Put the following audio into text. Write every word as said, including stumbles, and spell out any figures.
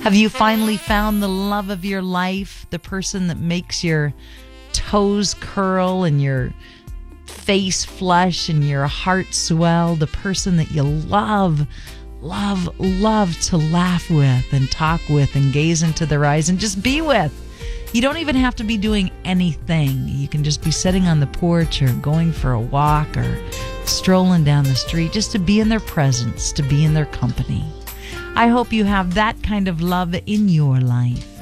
Have you finally found the love of your life, the person that makes your toes curl and your face flush and your heart swell, the person that you love, love, love to laugh with and talk with and gaze into their eyes and just be with? You don't even have to be doing anything. You can just be sitting on the porch or going for a walk or strolling down the street just to be in their presence, to be in their company. I hope you have that kind of love in your life.